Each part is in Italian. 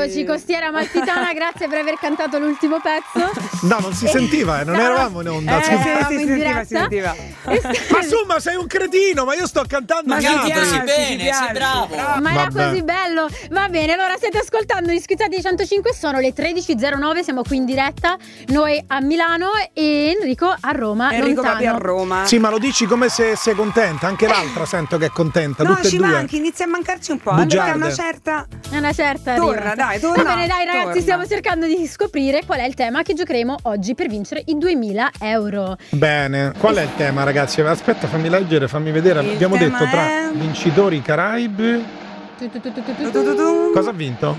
Eccoci, Costiera Amalfitana, grazie per aver cantato l'ultimo pezzo. No, non si sentiva, non eravamo in onda. Si sentiva. Ma insomma, sei un cretino, ma io sto cantando. Ma canti bene, sei bravo. Ma era così bello. Va bene, allora siete ascoltando gli Schizzati di 105, sono le 13.09, siamo qui in diretta, noi a Milano e Enrico a Roma. Enrico lontano. proprio a Roma. Sì, ma lo dici come se sei contenta, anche l'altra sento che è contenta, No, tutte e ci due. manchi, inizia a mancarci un po'. Bugiarde. Perché una certa Torna, dai, torna. Va bene, dai ragazzi, torna. stiamo cercando di scoprire qual è il tema che giocheremo oggi per vincere i 2.000 euro. Bene, qual è il tema, ragazzi? Aspetta, fammi leggere, fammi vedere. Il Abbiamo tema detto tra è- vincitori Caraibi. Cosa ha vinto?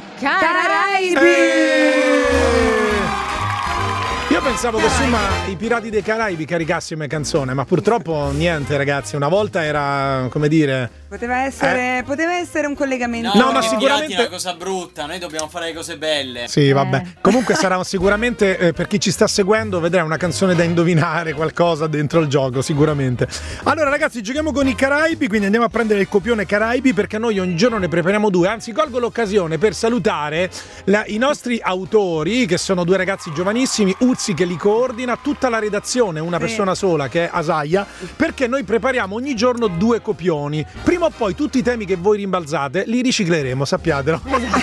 Io pensavo che insomma i Pirati dei Caraibi caricassimo canzone, ma purtroppo niente, ragazzi. Una volta era, come dire, Poteva essere un collegamento. No, ma perché sicuramente- Pirati è una cosa brutta, noi dobbiamo fare le cose belle. sì, vabbè. Comunque sarà sicuramente, per chi ci sta seguendo, vedrà una canzone da indovinare, qualcosa dentro il gioco, sicuramente. Allora, ragazzi, giochiamo con i Caraibi, quindi andiamo a prendere il copione Caraibi perché noi ogni giorno ne prepariamo due. Anzi, colgo l'occasione per salutare i nostri autori, che sono due ragazzi giovanissimi, Uzzi che li coordina, tutta la redazione, una persona sola che è Asaia, perché noi prepariamo ogni giorno due copioni. Prima o poi tutti i temi che voi rimbalzate li ricicleremo, sappiatelo.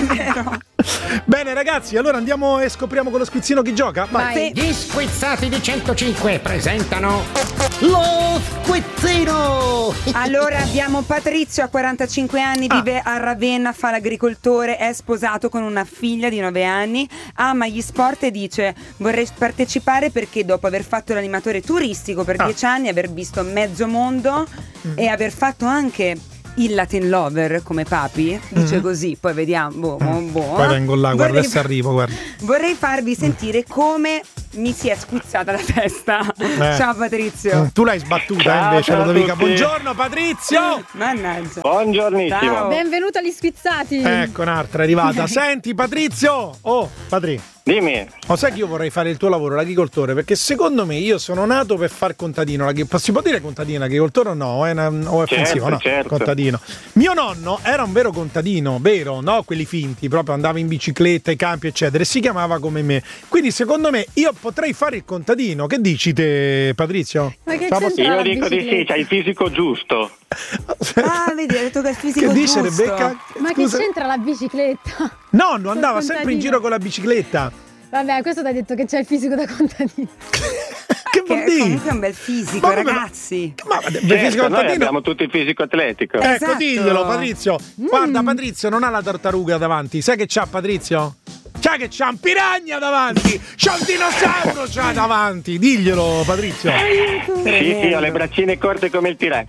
Bene ragazzi, allora andiamo e scopriamo con lo squizzino chi gioca. Vai. Gli Squizzati di 105 presentano lo Squizzino. Allora abbiamo Patrizio, ha 45 anni, vive a Ravenna, fa l'agricoltore, è sposato con una figlia di 9 anni, ama gli sport e dice: vorrei partecipare perché dopo aver fatto l'animatore turistico per 10 anni, aver visto mezzo mondo e aver fatto anche il Latin Lover come Papi, dice così, poi vediamo. Poi vengo là, guarda, adesso arrivo, guarda. Vorrei farvi sentire come mi si è squizzata la testa. Ciao Patrizio. Tu l'hai sbattuta, Ciao, invece, ciao a Ludovica. tutti. Buongiorno Patrizio. Mannaggia. Buongiornissimo. Ciao. Benvenuto agli Squizzati. Ecco, un'altra è arrivata. Senti Patrizio. Oh, Patri. Dimmi. Ma sai che io vorrei fare il tuo lavoro, l'agricoltore, perché secondo me io sono nato per far contadino. Si può dire contadino, agricoltore o no? O è offensivo? No, certo. contadino. Mio nonno era un vero contadino, vero, no? Quelli finti, proprio andava in bicicletta, ai campi, eccetera, e si chiamava come me. Quindi secondo me io potrei fare il contadino. Che dici te, Patrizio? Ma che Ciao, c'entra Io la dico di sì, bicicletta? c'hai il fisico giusto. Ah, vedi, ha detto che è il fisico Che dice giusto. Rebecca? Ma Scusa. che c'entra la bicicletta? Nonno andava Sul sempre in contadino. giro con la bicicletta. Vabbè, questo ti ha detto che c'è il fisico da contadino. Che vuol Che dire? comunque è un bel fisico, Ma come- ragazzi. Ma il fisico Certo, noi contadino. abbiamo tutto il fisico atletico. Ecco, Esatto. diglielo Patrizio. Guarda, Patrizio non ha la tartaruga davanti. Sai che c'ha Patrizio? C'ha che c'ha un piranha davanti. C'ha un dinosauro c'ha davanti. Diglielo Patrizio. Sì, ho le braccine corte come il T-Rex.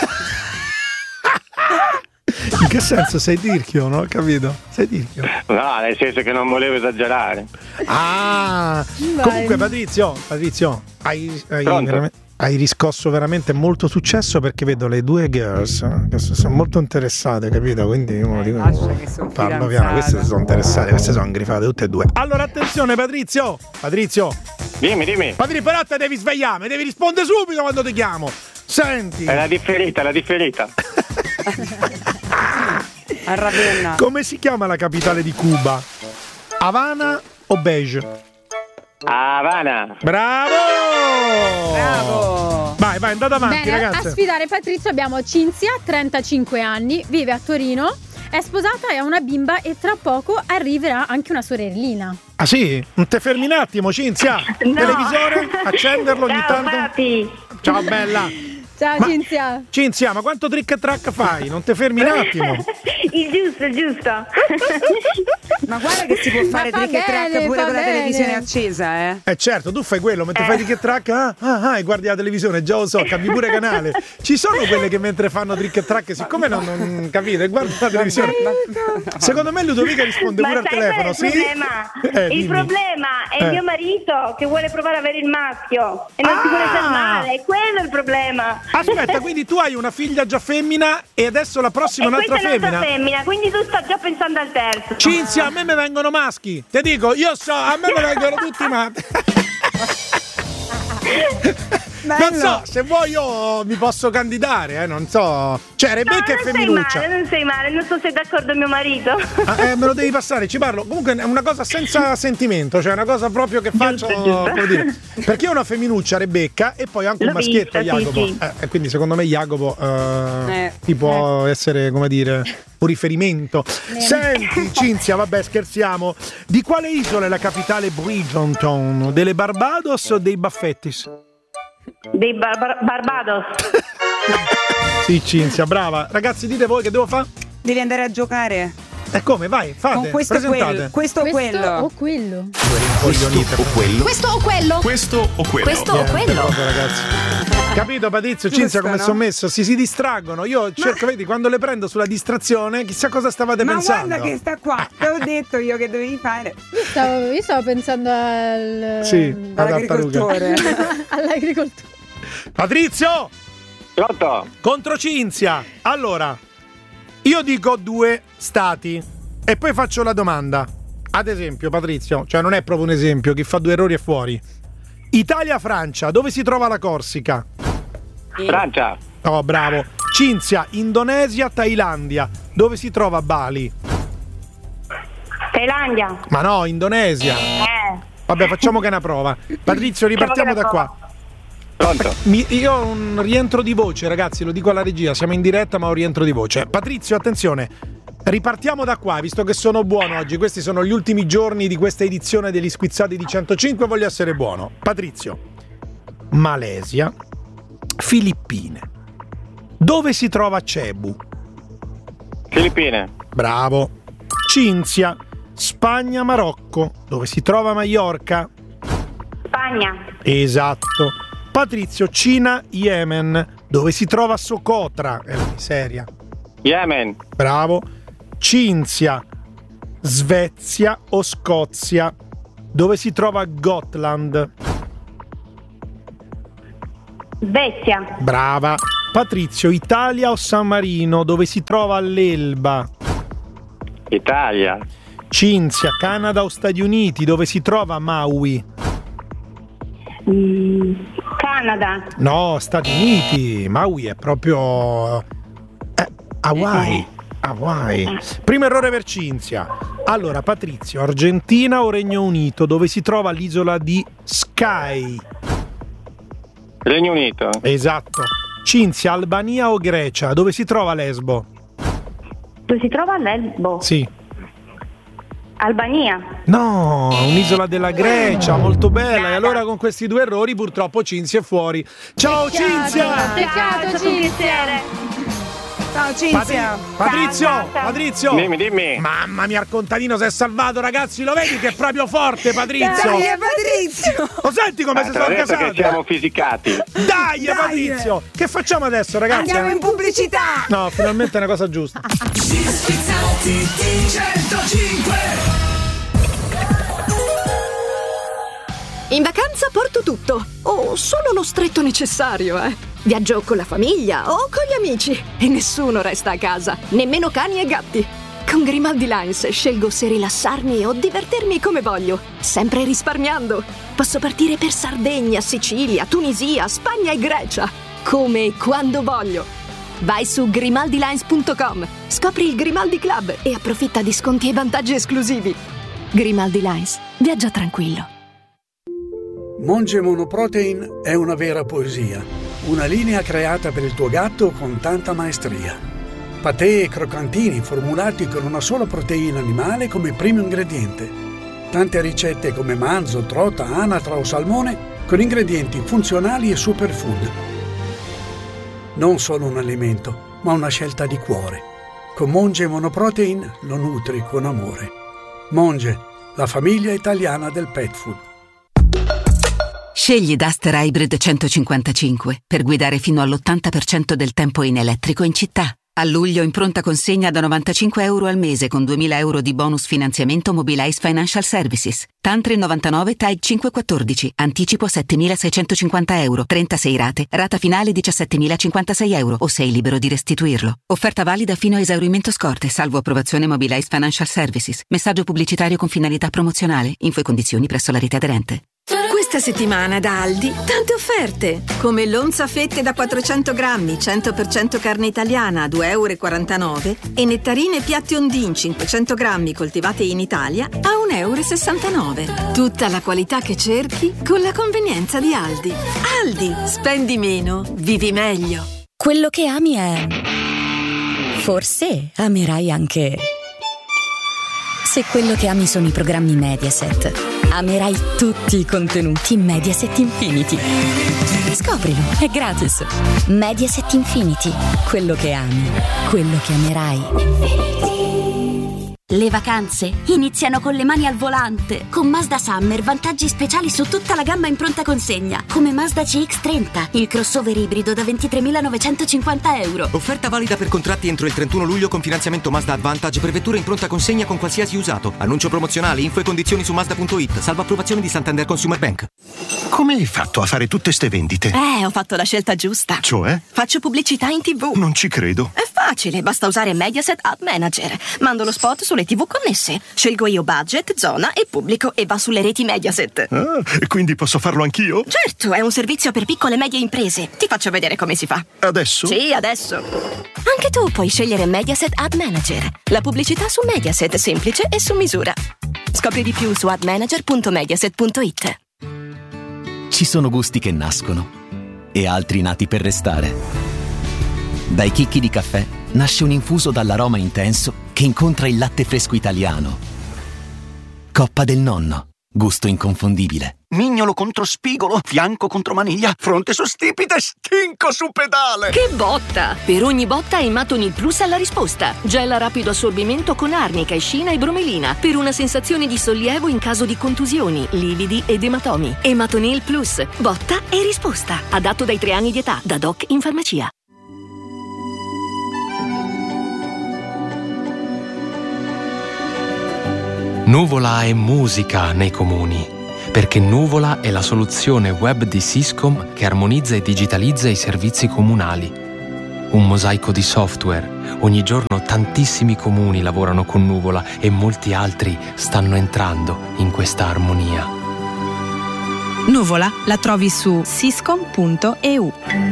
In che senso sei tirchio? Non ho capito. Sei tirchio. No, nel senso che non volevo esagerare. Ah, comunque Patrizio, hai Pronto? hai riscosso veramente molto successo, perché vedo le due girls che sono molto interessate, capito? Quindi uno dico, lascia che son parlo piano, fidanzata. queste sono interessate, queste sono grifate tutte e due. Allora attenzione Patrizio, Dimmi. Patrizio, però te devi svegliare, mi devi rispondere subito quando ti chiamo. Senti, È la differita. A Ravenna. come si chiama la capitale di Cuba? Havana o Beige? Havana. Bravo! Vai, andate avanti, Bene, ragazze. a sfidare Patrizio abbiamo Cinzia, 35 anni, vive a Torino, è sposata e ha una bimba e tra poco arriverà anche una sorellina. Ah sì? Non te fermi un attimo, Cinzia? No. Televisore? Accenderlo ogni Ciao tanto? papi. Ciao bella. Ciao Ma- Cinzia. Cinzia, ma quanto trick e track fai? Non te fermi un attimo? Il giusto. Ma guarda che si può fare fa trick e track bene, pure fa con la bene. televisione accesa, Certo, tu fai quello, mentre fai trick e track, e guardi la televisione, già lo so, cambi pure canale. Ci sono quelle che mentre fanno trick e track, siccome non capite, guarda la televisione. Secondo me Ludovica risponde Ma pure al sai qual è telefono, il sì? problema? Il Dimmi. problema è mio marito che vuole provare ad avere il maschio e non si vuole fermare, è quello il problema. Aspetta, quindi tu hai una figlia già femmina e adesso la prossima E un'altra questa è un'altra femmina? femmina, quindi tu sta già pensando al terzo. Cinzia, a me mi vengono maschi. Ti dico, io so, a me mi vengono tutti maschi. Non so, se vuoi io mi posso candidare, non so. Cioè, Rebecca è femminuccia. Non sei male, non so se è d'accordo mio marito. Me lo devi passare, ci parlo. Comunque è una cosa senza sentimento, cioè una cosa proprio che faccio, come dire. Perché io ho una femminuccia, Rebecca, e poi anche un maschietto, Jacopo. Sì. E quindi secondo me Jacopo ti può essere, come dire, un riferimento. Senti, Cinzia, vabbè, scherziamo. Di quale isola è la capitale Bridgerton? Delle Barbados o dei Baffettis? Dei Barbados. Sì, Cinzia, brava. Ragazzi, dite voi che devo fare? Devi andare a giocare. E come? Vai, fate, con questo o presentate. questo o quello. O quello. Questo o quello. Questo o quello. Questo o quello. Questo o quello. Proprio, ragazzi. Capito, Patrizio, Cinzia, come sono messo? Si distraggono. Io cerco, vedi, quando le prendo sulla distrazione, chissà cosa stavate pensando. Ma guarda che sta qua. Te ho detto io che dovevi fare. Io stavo pensando all'agricoltore. All'agricoltore. Patrizio! Pronto? Contro Cinzia. Allora, io dico 2 stati e poi faccio la domanda. Ad esempio, Patrizio, cioè non è proprio un esempio, chi fa 2 errori è fuori. Italia-Francia, dove si trova la Corsica? Francia. Oh, bravo. Cinzia, Indonesia-Thailandia, dove si trova Bali? Thailandia. Ma no, Indonesia. Vabbè, facciamo che è una prova. Patrizio, ripartiamo da qua. Pronto? Io ho un rientro di voce, ragazzi, lo dico alla regia, siamo in diretta ma ho un rientro di voce. Patrizio, attenzione, ripartiamo da qua, visto che sono buono oggi, questi sono gli ultimi giorni di questa edizione degli Squizzati di 105, voglio essere buono. Patrizio, Malesia, Filippine, dove si trova Cebu? Filippine. Bravo. Cinzia, Spagna, Marocco, dove si trova Maiorca? Spagna. Esatto. Patrizio, Cina, Yemen, dove si trova Socotra? Miseria. Yemen. Bravo. Cinzia, Svezia o Scozia, dove si trova Gotland? Svezia. Brava. Patrizio, Italia o San Marino, dove si trova l'Elba? Italia. Cinzia, Canada o Stati Uniti, dove si trova Maui? Canada. No, Stati Uniti. Maui è proprio Hawaii. Primo errore per Cinzia. Allora, Patrizio, Argentina o Regno Unito, dove si trova l'isola di Skye? Regno Unito. Esatto. Cinzia, Albania o Grecia, dove si trova Lesbo? Dove si trova Lesbo? Sì. Albania. No, un'isola della Grecia, molto bella. E allora con questi 2 errori purtroppo Cinzia è fuori. Ciao Cinzia! Peccato, Cinzia! Ciao Cinzia. Patrizio. Dimmi. Mamma mia, il contadino si è salvato, ragazzi. Lo vedi che è proprio forte, Patrizio? Dai, Patrizio. Lo senti come si sono che siamo fisicati. Dai, Patrizio. Che facciamo adesso, ragazzi? Andiamo in pubblicità. No, finalmente è una cosa giusta. Squizzati di 105. In vacanza porto tutto, o solo lo stretto necessario, Viaggio con la famiglia o con gli amici e nessuno resta a casa, nemmeno cani e gatti. Con Grimaldi Lines scelgo se rilassarmi o divertirmi come voglio, sempre risparmiando. Posso partire per Sardegna, Sicilia, Tunisia, Spagna e Grecia, come e quando voglio. Vai su grimaldilines.com, scopri il Grimaldi Club e approfitta di sconti e vantaggi esclusivi. Grimaldi Lines, viaggia tranquillo. Monge Monoprotein è una vera poesia, una linea creata per il tuo gatto con tanta maestria. Patè e croccantini formulati con una sola proteina animale come primo ingrediente. Tante ricette come manzo, trota, anatra o salmone con ingredienti funzionali e superfood. Non solo un alimento, ma una scelta di cuore. Con Monge Monoprotein lo nutri con amore. Monge, la famiglia italiana del pet food. Scegli Duster Hybrid 155 per guidare fino all'80% del tempo in elettrico in città. A luglio in pronta consegna da €95 al mese con 2.000 euro di bonus finanziamento Mobilize Financial Services. Tantri 99 TAG 514. Anticipo 7.650 euro. 36 rate. Rata finale 17.056 euro o sei libero di restituirlo. Offerta valida fino a esaurimento scorte, salvo approvazione Mobilize Financial Services. Messaggio pubblicitario con finalità promozionale. Info e condizioni presso la rete aderente. Questa settimana da Aldi, tante offerte, come l'onza fette da 400 grammi, 100% carne italiana a 2,49 € e nettarine piatti Ondin 500 grammi coltivate in Italia a 1,69 €. Tutta la qualità che cerchi con la convenienza di Aldi. Aldi, spendi meno, vivi meglio. Quello che ami è... Forse amerai anche... Se quello che ami sono i programmi Mediaset, amerai tutti i contenuti Mediaset Infinity. Scoprilo, è gratis. Mediaset Infinity. Quello che ami, quello che amerai. Le vacanze iniziano con le mani al volante. Con Mazda Summer vantaggi speciali su tutta la gamma in pronta consegna, come Mazda CX-30, il crossover ibrido da 23.950 €. Offerta valida per contratti entro il 31 luglio con finanziamento Mazda Advantage per vetture in pronta consegna con qualsiasi usato. Annuncio promozionale, info e condizioni su Mazda.it, salvo approvazione di Santander Consumer Bank. Come hai fatto a fare tutte ste vendite? Ho fatto la scelta giusta. Cioè? Faccio pubblicità in TV. Non ci credo. È facile, basta usare Mediaset Ad Manager. Mando lo spot sulle TV connesse. Scelgo io budget, zona e pubblico e va sulle reti Mediaset. Ah, e quindi posso farlo anch'io? Certo, è un servizio per piccole e medie imprese. Ti faccio vedere come si fa. Adesso? Sì, adesso. Anche tu puoi scegliere Mediaset Ad Manager. La pubblicità su Mediaset, semplice e su misura. Scopri di più su admanager.mediaset.it. Ci sono gusti che nascono e altri nati per restare. Dai chicchi di caffè nasce un infuso dall'aroma intenso che incontra il latte fresco italiano. Coppa del Nonno, gusto inconfondibile. Mignolo contro spigolo, fianco contro maniglia, fronte su stipite, stinco su pedale. Che botta! Per ogni botta Ematonil Plus ha la risposta. Gel a rapido assorbimento con arnica, escina e bromelina per una sensazione di sollievo in caso di contusioni, lividi ed ematomi. Ematonil Plus, botta e risposta. Adatto dai 3 anni di età, da doc in farmacia. Nuvola è musica nei comuni, perché Nuvola è la soluzione web di Syscom che armonizza e digitalizza i servizi comunali. Un mosaico di software. Ogni giorno tantissimi comuni lavorano con Nuvola e molti altri stanno entrando in questa armonia. Nuvola la trovi su syscom.eu.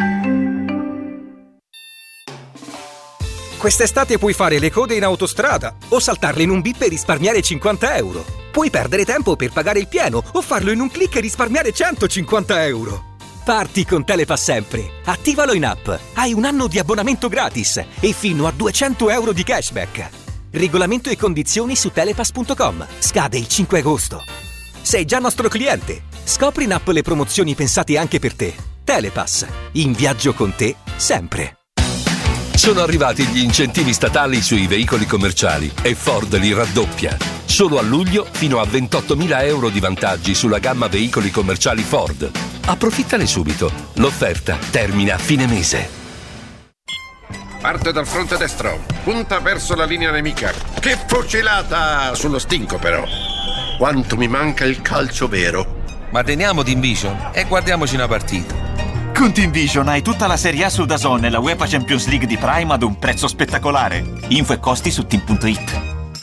Quest'estate puoi fare le code in autostrada o saltarle in un bip e risparmiare 50 €. Puoi perdere tempo per pagare il pieno o farlo in un click e risparmiare 150 €. Parti con Telepass sempre. Attivalo in app. Hai un anno di abbonamento gratis e fino a 200 € di cashback. Regolamento e condizioni su telepass.com. Scade il 5 agosto. Sei già nostro cliente. Scopri in app le promozioni pensate anche per te. Telepass. In viaggio con te sempre. Sono arrivati gli incentivi statali sui veicoli commerciali e Ford li raddoppia. Solo a luglio fino a 28.000 € di vantaggi sulla gamma veicoli commerciali Ford. Approfittane subito. L'offerta termina a fine mese. Parte dal fronte destro, punta verso la linea nemica. Che fucilata! Sullo stinco però. Quanto mi manca il calcio vero. Ma teniamo Team Vision e guardiamoci una partita. Con Team Vision hai tutta la Serie A su DAZN e la UEFA Champions League di Prime ad un prezzo spettacolare. Info e costi su team.it.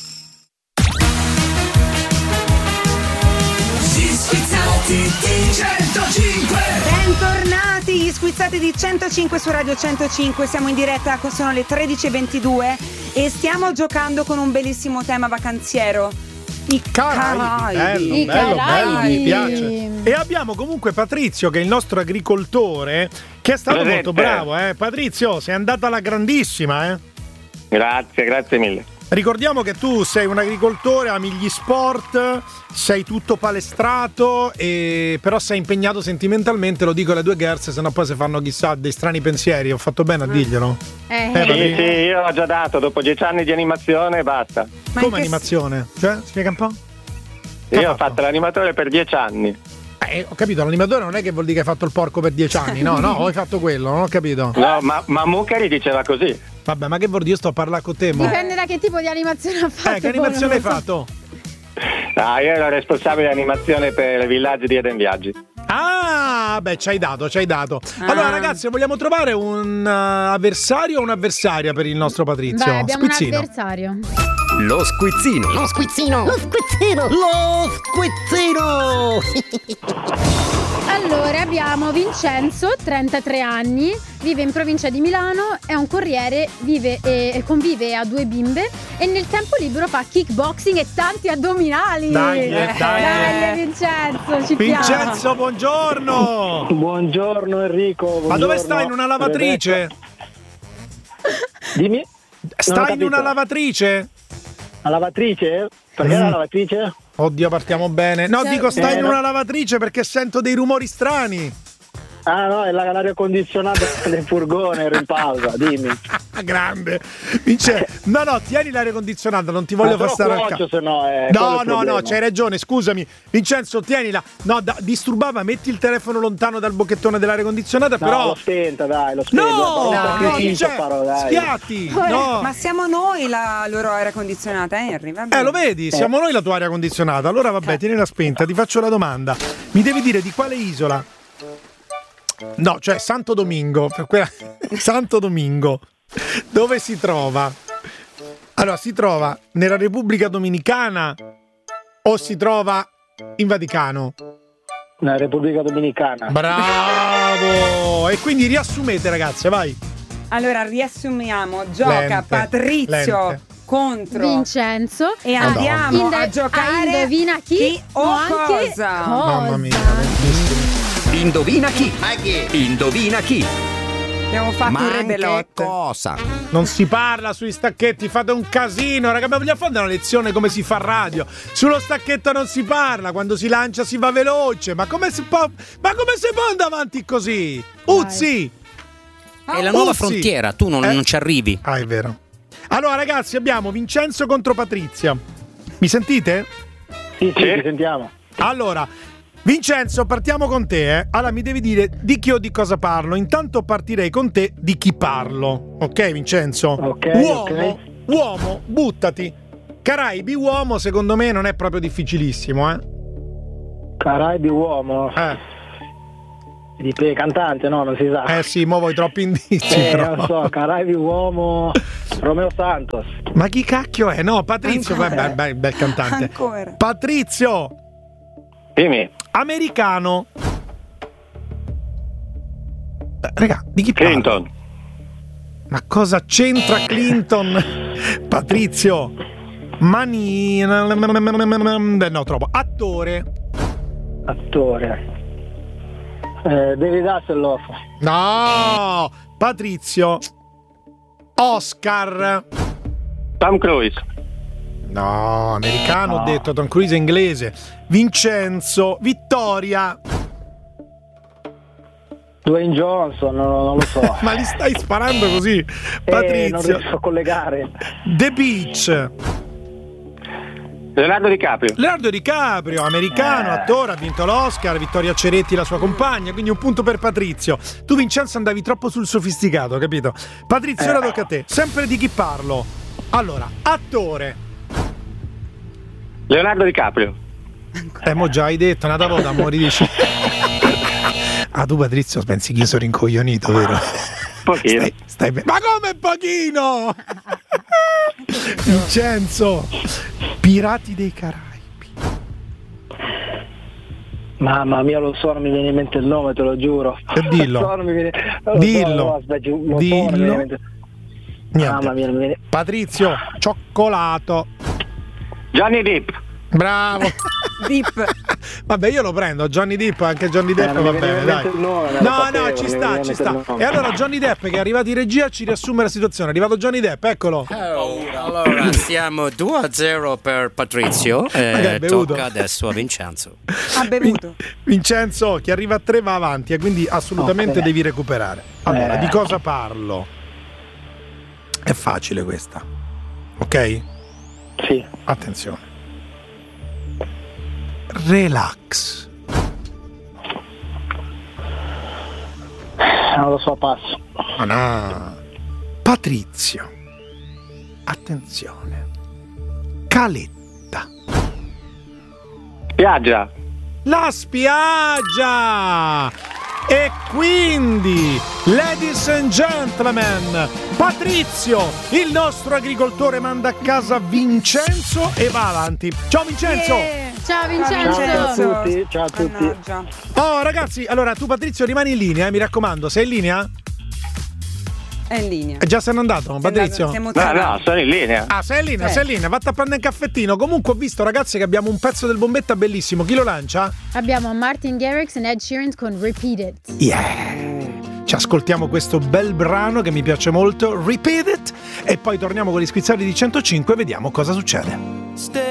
Gli Squizzati di 105. Bentornati, gli Squizzati di 105 su Radio 105. Siamo in diretta, sono le 13:22 e stiamo giocando con un bellissimo tema vacanziero. I Caraibi. Bello, mi piace. E abbiamo comunque Patrizio, che è il nostro agricoltore, che è stato Presente. molto bravo. Patrizio, sei andato alla grandissima. Grazie mille. Ricordiamo che tu sei un agricoltore, ami gli sport, sei tutto palestrato, però sei impegnato sentimentalmente, lo dico alle due girls, sennò poi si fanno chissà dei strani pensieri. Ho fatto bene a dirglielo? Sì, io ho già dato, dopo 10 anni di animazione basta. Come animazione? Cioè, spiega un po'? Io ho fatto l'animatore per 10 anni. Ho capito, l'animatore non è che vuol dire che hai fatto il porco per 10 anni, no, hai fatto quello, non ho capito. No, ma Mucari diceva così. Vabbè, ma che vuol dire? Io sto a parlare con te, mo. Dipende da che tipo di animazione ha fatto. Che animazione hai fatto? Io ero responsabile di animazione per il villaggio di Eden Viaggi. Ah, beh, ci hai dato. Allora, ragazzi, vogliamo trovare un avversario o un'avversaria per il nostro Patrizio? Vai, abbiamo Squizzino. un avversario. Lo squizzino. Lo squizzino. Lo squizzino. Lo squizzino. Allora abbiamo Vincenzo, 33 anni, vive in provincia di Milano, è un corriere, vive e convive a 2 bimbe e nel tempo libero fa kickboxing e tanti addominali. Dai, Vincenzo, ci piace. Vincenzo, buongiorno. Buongiorno Enrico. Buongiorno. Ma dove stai, in una lavatrice? Dimmi. Stai in una lavatrice? La lavatrice? Perché la lavatrice? Oddio, partiamo bene. No, dico stai in una lavatrice perché sento dei rumori strani. Ah no, è l'aria condizionata del furgone, ero in pausa, dimmi. Grande. No, tieni l'aria condizionata, non ti voglio far stare al cazzo. No, c'hai ragione, scusami. Vincenzo, tienila. No, disturbava, metti il telefono lontano dal bocchettone dell'aria condizionata, no, però l'ho spenta, dai, l'ho spenta. Schiatti. No. Ma siamo noi la loro aria condizionata, Henry, vabbè. Lo vedi, siamo noi la tua aria condizionata. Allora vabbè, tienila spenta, ti faccio la domanda. Mi devi dire di quale isola? No, cioè Santo Domingo. Santo Domingo. Dove si trova? Allora, si trova nella Repubblica Dominicana o si trova in Vaticano? Nella Repubblica Dominicana. Bravo! E quindi riassumete, ragazze, vai. Allora, riassumiamo. Gioca Patrizio contro Vincenzo e andiamo a giocare indovina chi o anche cosa. Mamma mia. Indovina chi? Indovina chi? Abbiamo fatto un rebelotto. Cosa? Non si parla sui stacchetti, fate un casino, raga. Ma vogliamo fare una lezione come si fa radio? Sullo stacchetto non si parla, quando si lancia si va veloce. Ma come si può andare avanti così? Uzzi! È la nuova frontiera, tu non ci arrivi. Ah, è vero. Allora, ragazzi, abbiamo Vincenzo contro Patrizia. Mi sentite? Sì, ci sentiamo. Allora, Vincenzo, partiamo con te, eh. Allora mi devi dire di chi o di cosa parlo. Intanto partirei con te di chi parlo. Ok, Vincenzo? Ok. Uomo, buttati. Caraibi uomo, secondo me non è proprio difficilissimo, eh. Caraibi uomo? Dipende, cantante, no? Non si sa. Sì, mo vuoi troppi indizi. Non so, Caraibi uomo, Romeo Santos. Ma chi cacchio è? No, Patrizio, bel cantante. Ancora. Patrizio. Dimmi. Americano. Raga, di chi parla? Clinton. Ma cosa c'entra Clinton? Patrizio. No, troppo. Attore. David Hasselhoff. No. Patrizio. Oscar. Tom Cruise. No, americano, ho detto. Tom Cruise è inglese. Vincenzo. Vittoria. Dwayne Johnson, non lo so. Ma li stai sparando così? Patrizio. Non riesco a collegare. The Beach. Leonardo DiCaprio, americano, attore, ha vinto l'Oscar. Vittoria Ceretti, la sua compagna. Quindi un punto per Patrizio. Tu, Vincenzo, andavi troppo sul sofisticato, capito? Patrizio, ora tocca a te. Sempre di chi parlo? Allora, attore. Leonardo DiCaprio. Mo già hai detto, una volta amore dici. Ah, tu, Patrizio, pensi che io sono rincoglionito, vero? Pochino. Stai ma come pochino? Vincenzo. Pirati dei Caraibi. Mamma mia, lo so, non mi viene in mente il nome, te lo giuro. Dillo. Dillo. Niente. Mamma mia, non mi viene. Patrizio, cioccolato. Johnny Depp. Bravo. Depp. Vabbè, io lo prendo, Johnny Depp, anche Johnny Depp va bene, dai. No, ci sta. E allora Johnny Depp, che è arrivato in regia, ci riassume la situazione. È arrivato Johnny Depp, eccolo. Allora, siamo 2-0 per Patrizio. Tocca adesso a Vincenzo. Ha bevuto. Vincenzo, chi arriva a 3 va avanti, e quindi assolutamente devi recuperare. Allora, di cosa parlo? È facile questa. Ok? Sì. Attenzione. Relax. Non lo so, passo. No. Patrizio. Attenzione. Caletta. Spiaggia. La spiaggia. E quindi, ladies and gentlemen, Patrizio, il nostro agricoltore, manda a casa Vincenzo e va avanti. Ciao Vincenzo! Ciao Vincenzo! Ciao a tutti, ciao a tutti. Oh ragazzi, allora tu Patrizio rimani in linea, mi raccomando, sei in linea? È in linea. Già se n'è andato, Patrizio? No, sono in linea. Ah, sei in linea, sei in linea, vatti a prendere un caffettino. Comunque ho visto ragazzi che abbiamo un pezzo del Bombetta bellissimo. Chi lo lancia? Abbiamo Martin Garrix e Ed Sheeran con Repeat It. Ci ascoltiamo questo bel brano che mi piace molto, Repeat It, e poi torniamo con gli squizzari di 105 e vediamo cosa succede.